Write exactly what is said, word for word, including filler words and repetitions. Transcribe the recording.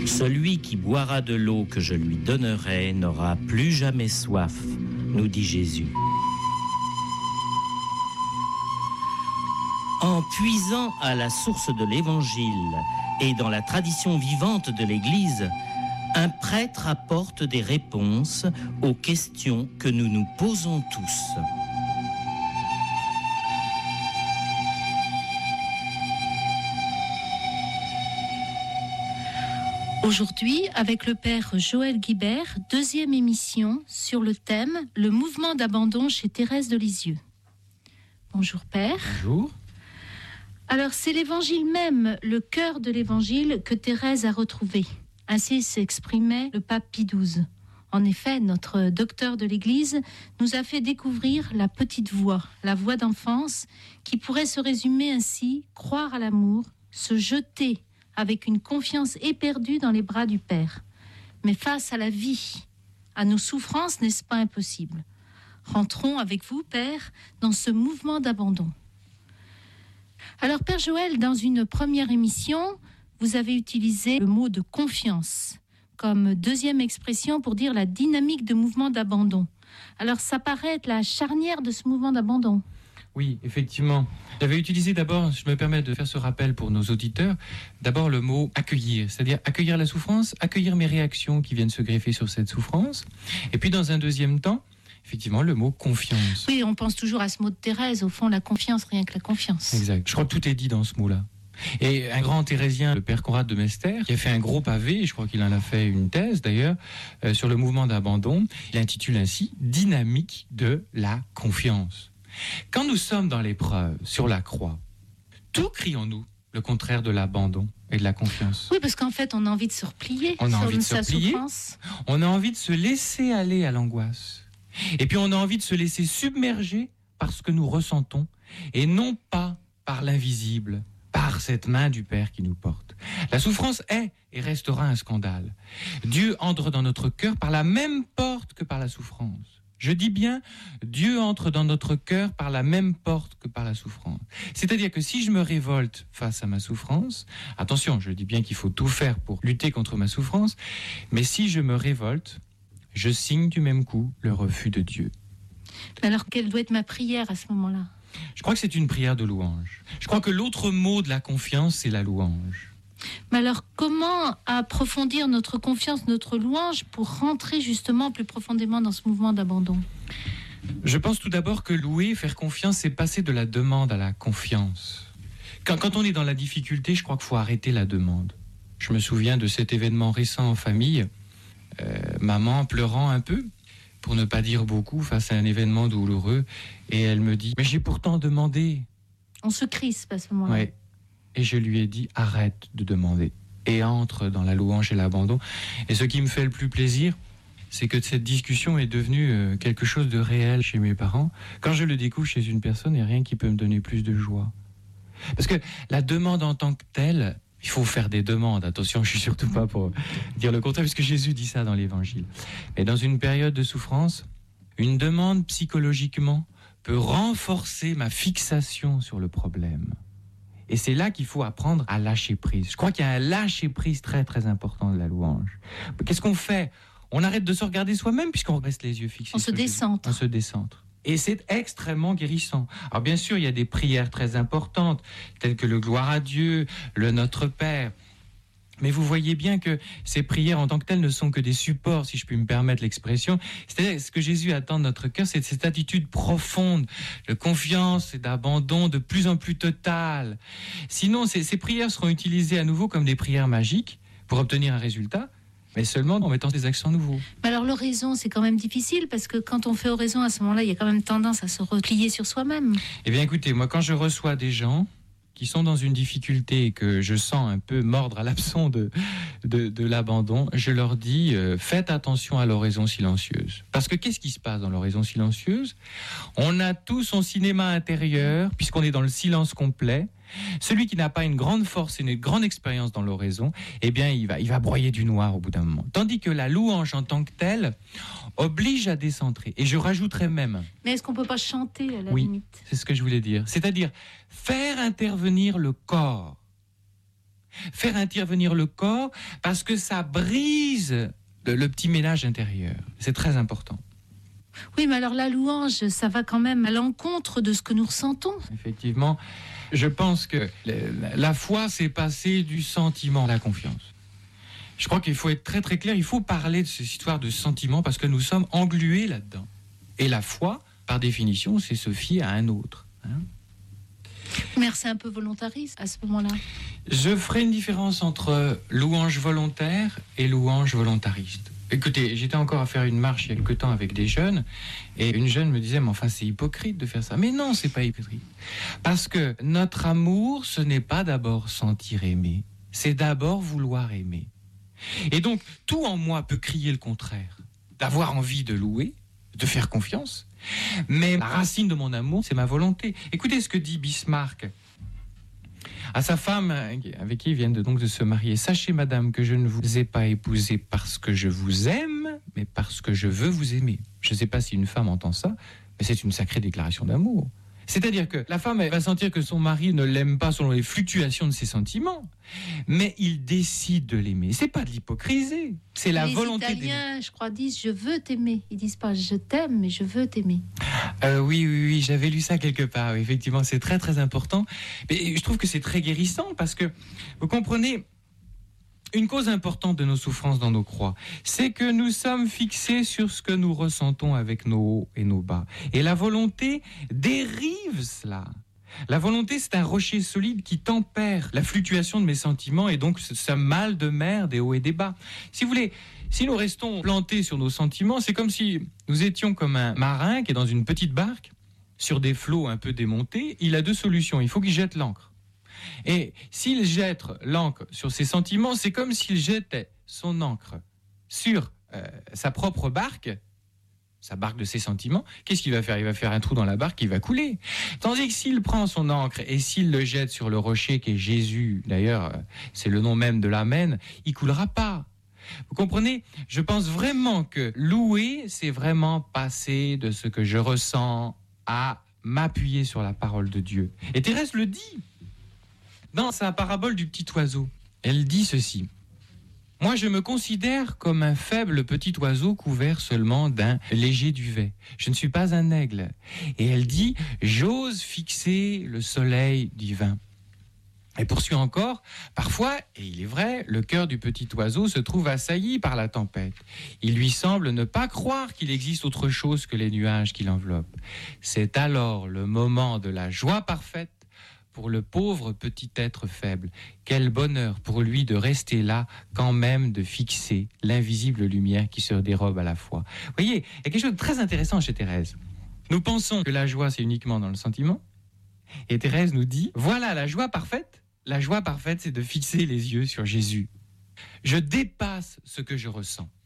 Celui qui boira de l'eau que je lui donnerai n'aura plus jamais soif, nous dit Jésus. En puisant à la source de l'Évangile et dans la tradition vivante de l'Église, un prêtre apporte des réponses aux questions que nous nous posons tous. Aujourd'hui, avec le père Joël Guibert, deuxième émission sur le thème « Le mouvement d'abandon chez Thérèse de Lisieux ». Bonjour père. Bonjour. Alors c'est l'évangile même, le cœur de l'évangile que Thérèse a retrouvé. Ainsi s'exprimait le pape Pie douze. En effet, notre docteur de l'Église nous a fait découvrir la petite voix, la voix d'enfance, qui pourrait se résumer ainsi, croire à l'amour, se jeter avec une confiance éperdue dans les bras du Père. Mais face à la vie, à nos souffrances, n'est-ce pas impossible ? Rentrons avec vous, Père, dans ce mouvement d'abandon. Alors, Père Joël, dans une première émission, vous avez utilisé le mot de confiance comme deuxième expression pour dire la dynamique de mouvement d'abandon. Alors, ça paraît être la charnière de ce mouvement d'abandon. Oui, effectivement. J'avais utilisé d'abord, je me permets de faire ce rappel pour nos auditeurs, d'abord le mot accueillir, c'est-à-dire accueillir la souffrance, accueillir mes réactions qui viennent se greffer sur cette souffrance. Et puis dans un deuxième temps, effectivement, le mot confiance. Oui, on pense toujours à ce mot de Thérèse, au fond, la confiance, rien que la confiance. Exact. Je crois que tout est dit dans ce mot-là. Et un grand thérésien, le père Conrad de Mester, qui a fait un gros pavé, je crois qu'il en a fait une thèse d'ailleurs, euh, sur le mouvement d'abandon, il intitule ainsi « Dynamique de la confiance ». Quand nous sommes dans l'épreuve, sur la croix, tout crie en nous le contraire de l'abandon et de la confiance. Oui, parce qu'en fait, on a envie de se replier on a sur envie de sa se replier, souffrance. On a envie de se laisser aller à l'angoisse. Et puis on a envie de se laisser submerger par ce que nous ressentons, et non pas par l'invisible, par cette main du Père qui nous porte. La souffrance est et restera un scandale. Dieu entre dans notre cœur par la même porte que par la souffrance. Je dis bien, Dieu entre dans notre cœur par la même porte que par la souffrance. C'est-à-dire que si je me révolte face à ma souffrance, attention, je dis bien qu'il faut tout faire pour lutter contre ma souffrance, mais si je me révolte, je signe du même coup le refus de Dieu. Alors, quelle doit être ma prière à ce moment-là ? Je crois que c'est une prière de louange. Je crois que l'autre mot de la confiance, c'est la louange. Mais alors, comment approfondir notre confiance, notre louange, pour rentrer justement plus profondément dans ce mouvement d'abandon ? Je pense tout d'abord que louer, faire confiance, c'est passer de la demande à la confiance. Quand, quand on est dans la difficulté, je crois qu'il faut arrêter la demande. Je me souviens de cet événement récent en famille, euh, maman pleurant un peu, pour ne pas dire beaucoup, face à un événement douloureux, et elle me dit « Mais j'ai pourtant demandé !» On se crispe à ce moment-là. Ouais. Et je lui ai dit, arrête de demander et entre dans la louange et l'abandon. Et ce qui me fait le plus plaisir, c'est que cette discussion est devenue quelque chose de réel chez mes parents. Quand je le découvre chez une personne, il n'y a rien qui peut me donner plus de joie. Parce que la demande en tant que telle, il faut faire des demandes. Attention, je ne suis surtout pas pour dire le contraire, puisque Jésus dit ça dans l'Évangile. Mais dans une période de souffrance, une demande psychologiquement peut renforcer ma fixation sur le problème. Et c'est là qu'il faut apprendre à lâcher prise. Je crois qu'il y a un lâcher prise très très important de la louange. Qu'est-ce qu'on fait ? On arrête de se regarder soi-même puisqu'on reste les yeux fixés. On se décentre. On se décentre. Et c'est extrêmement guérissant. Alors bien sûr, il y a des prières très importantes, telles que le Gloire à Dieu, le Notre Père. Mais vous voyez bien que ces prières en tant que telles ne sont que des supports, si je puis me permettre l'expression. C'est-à-dire ce que Jésus attend de notre cœur, c'est cette attitude profonde de confiance et d'abandon de plus en plus totale. Sinon, ces, ces prières seront utilisées à nouveau comme des prières magiques pour obtenir un résultat, mais seulement en mettant des accents nouveaux. Mais alors l'oraison, c'est quand même difficile, parce que quand on fait oraison, à ce moment-là, il y a quand même tendance à se replier sur soi-même. Eh bien écoutez, moi quand je reçois des gens qui sont dans une difficulté et que je sens un peu mordre à l'hameçon de, de, de l'abandon, je leur dis euh, faites attention à l'oraison silencieuse. Parce que qu'est-ce qui se passe dans l'oraison silencieuse ? On a tout son cinéma intérieur, puisqu'on est dans le silence complet. Celui qui n'a pas une grande force et une grande expérience dans l'oraison, eh bien, il va, il va broyer du noir au bout d'un moment. Tandis que la louange en tant que telle oblige à décentrer. Et je rajouterais même... Mais est-ce qu'on ne peut pas chanter à la oui, limite ? C'est ce que je voulais dire. C'est-à-dire faire intervenir le corps. faire intervenir le corps, parce que ça brise le, le petit ménage intérieur. C'est très important. Oui, mais alors la louange, ça va quand même à l'encontre de ce que nous ressentons. Effectivement, je pense que la, la foi, c'est passer du sentiment à la confiance. Je crois qu'il faut être très très clair, il faut parler de cette histoire de sentiment parce que nous sommes englués là-dedans. Et la foi, par définition, c'est se fier à un autre. Hein. Mais c'est un peu volontariste à ce moment-là. Je ferai une différence entre louange volontaire et louange volontariste. Écoutez, j'étais encore à faire une marche il y a quelque temps avec des jeunes et une jeune me disait, mais enfin c'est hypocrite de faire ça. Mais non, c'est pas hypocrite. Parce que notre amour, ce n'est pas d'abord sentir aimer, c'est d'abord vouloir aimer. Et donc, tout en moi peut crier le contraire, d'avoir envie de louer, de faire confiance, mais la racine de mon amour, c'est ma volonté. Écoutez ce que dit Bismarck à sa femme, avec qui ils viennent de, donc de se marier. « Sachez, madame, que je ne vous ai pas épousée parce que je vous aime, mais parce que je veux vous aimer. » Je ne sais pas si une femme entend ça, mais c'est une sacrée déclaration d'amour. C'est-à-dire que la femme elle va sentir que son mari ne l'aime pas selon les fluctuations de ses sentiments, mais il décide de l'aimer. C'est pas de l'hypocrisie, c'est la les volonté d'aimer. Les Italiens, je crois, disent « je veux t'aimer ». Ils disent pas « je t'aime », mais « je veux t'aimer ». Euh, oui, oui, oui, j'avais lu ça quelque part. Oui, effectivement, c'est très, très important. Mais je trouve que c'est très guérissant parce que, vous comprenez, une cause importante de nos souffrances dans nos croix, c'est que nous sommes fixés sur ce que nous ressentons avec nos hauts et nos bas. Et la volonté dérive cela. La volonté, c'est un rocher solide qui tempère la fluctuation de mes sentiments et donc ce mal de mer des hauts et des bas. Si vous voulez, si nous restons plantés sur nos sentiments, c'est comme si nous étions comme un marin qui est dans une petite barque, sur des flots un peu démontés. Il a deux solutions. Il faut qu'il jette l'ancre. Et s'il jette l'ancre sur ses sentiments, c'est comme s'il jetait son ancre sur euh, sa propre barque, sa barque de ses sentiments. Qu'est-ce qu'il va faire ? Il va faire un trou dans la barque, il va couler. Tandis que s'il prend son ancre et s'il le jette sur le rocher qui est Jésus, d'ailleurs, c'est le nom même de l'Amen, il coulera pas. Vous comprenez ? Je pense vraiment que louer, c'est vraiment passer de ce que je ressens à m'appuyer sur la parole de Dieu. Et Thérèse le dit dans sa parabole du petit oiseau. Elle dit ceci. « Moi, je me considère comme un faible petit oiseau couvert seulement d'un léger duvet. Je ne suis pas un aigle. » Et elle dit « J'ose fixer le soleil divin. » Elle poursuit encore, parfois, et il est vrai, le cœur du petit oiseau se trouve assailli par la tempête. Il lui semble ne pas croire qu'il existe autre chose que les nuages qui l'enveloppent. C'est alors le moment de la joie parfaite pour le pauvre petit être faible. Quel bonheur pour lui de rester là, quand même de fixer l'invisible lumière qui se dérobe à la fois. Vous voyez, il y a quelque chose de très intéressant chez Thérèse. Nous pensons que la joie, c'est uniquement dans le sentiment. Et Thérèse nous dit, voilà la joie parfaite. La joie parfaite, c'est de fixer les yeux sur Jésus. Je dépasse ce que je ressens.